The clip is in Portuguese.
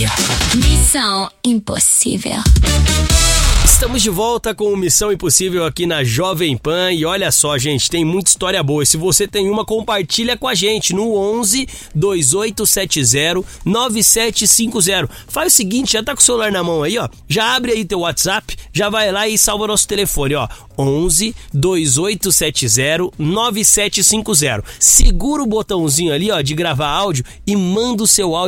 Missão Impossível. Estamos de volta com o Missão Impossível aqui na Jovem Pan e olha só, gente, tem muita história boa. Se você tem uma, compartilha com a gente no 11 2870 9750. Faz o seguinte, já tá com o celular na mão aí, ó, já abre aí teu WhatsApp, já vai lá e salva nosso telefone, ó, 11 2870 9750. Segura o botãozinho ali, ó, de gravar áudio e manda o seu áudio